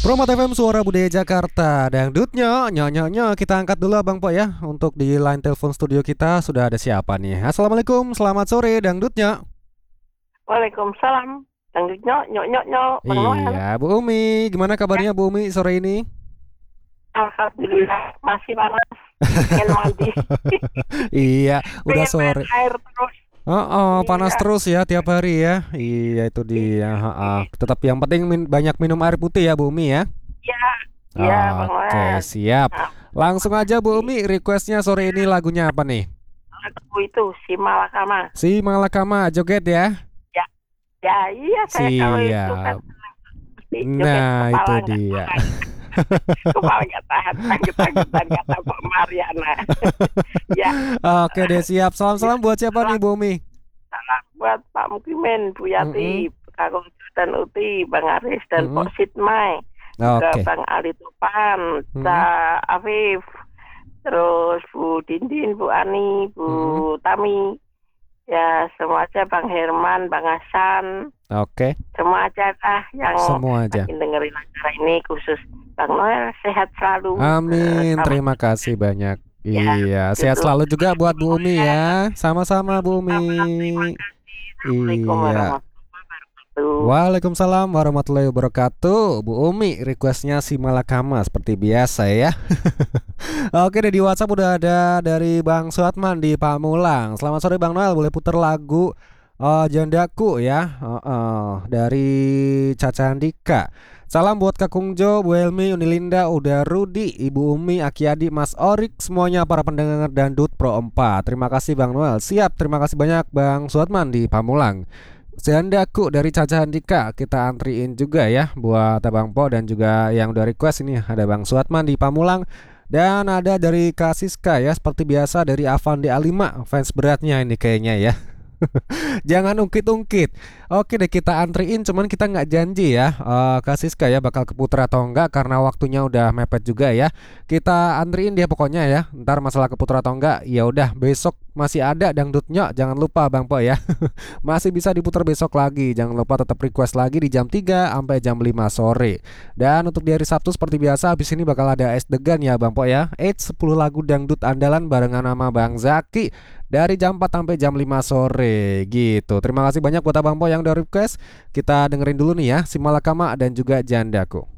Promat FM Suara Budaya Jakarta. Dangdutnya, nyonya kita angkat dulu Abang Po ya. Untuk di line telepon studio kita sudah ada siapa nih? Assalamualaikum, selamat sore Dangdutnya. Waalaikumsalam. Dangdutnya, nyok, Bang Noel. Iya, Bu Umi, gimana kabarnya Bu Umi sore ini? Alhamdulillah, masih panas. Pengen mandi. Iya, udah Pengen main sore. air terus. Oh, panas Iya. terus ya tiap hari ya. Iya, itu dia. Tetap yang penting banyak minum air putih ya Bu Umi ya. Iya, iya, Bang Oke, Noel. siap. Nah, Langsung aja Bu Umi, requestnya sore ini lagunya apa nih? lagu itu si Malakama. Si Malakama joget ya. Ya, ya, iya saya kalau itu kan Siap. pasti joget Nah, kepala itu nggak dia. tahan. Kepala nggak tahan, tanggut-tanggutan kata Pak Mariana. Ya, Oke deh, siap. Salam-salam buat siapa nih, Bu Umi? salam buat Pak Mukimin, Bu Yati, Mm-mm. Kakung dan Uti, Bang Aris dan Mm-mm. Pok Sitmai. Juga Oke. Bang Ali Topan, Cak Afif, terus Bu Dindin, Bu Ani, Bu Mm-mm. Tami, ya semua aja Bang Herman, Bang Hasan, Oke, semua aja yang semua aja. lagi dengerin acara ini, khusus Bang Noel sehat selalu. Amin. Sama Terima kasih banyak. ya, Iya, sehat gitu. selalu juga buat Bu Umi ya. Sama-sama Bu Umi. Terima kasih. Assalamualaikum Iya. warahmatullahi wabarakatuh. Waalaikumsalam warahmatullahi wabarakatuh. Bu Umi, requestnya si Malakama seperti biasa ya. Oke deh, di WhatsApp udah ada dari Bang Suatman di Pamulang. Selamat sore Bang Noel, boleh putar lagu Jandaku ya, dari Caca Andika. Salam buat Kak Kungjo, Bu Helmi, Unilinda, Uda Rudi, Ibu Umi, Aki Adi, Mas Orik, semuanya para pendengar Dangdut Pro 4. Terima kasih Bang Noel. Siap, terima kasih banyak Bang Suatman di Pamulang. Jandaku dari Caca Andika kita antriin juga ya buat Abang Po, dan juga yang udah request ini ada Bang Suatman di Pamulang. Dan ada dari Kak Siska ya, seperti biasa dari Avandi A5, fans beratnya ini kayaknya ya. Jangan ungkit-ungkit. Oke deh, kita antriin, cuman kita nggak janji ya Kak Siska ya bakal keputar atau enggak, karena waktunya udah mepet juga ya. Kita antriin dia pokoknya ya. Ntar masalah keputar atau enggak, ya udah besok masih ada dangdutnya, jangan lupa Bang Po ya. Masih bisa diputar besok lagi. Jangan lupa tetap request lagi di jam 3 sampai jam 5 sore. Dan untuk di hari Sabtu seperti biasa, habis ini bakal ada es degan ya Bang Po ya. 10 lagu dangdut andalan barengan sama Bang Zaki dari jam 4 sampai jam 5 sore gitu. Terima kasih banyak buat Abang Po yang udah request. Kita dengerin dulu nih ya, si Malakama dan juga Jandaku.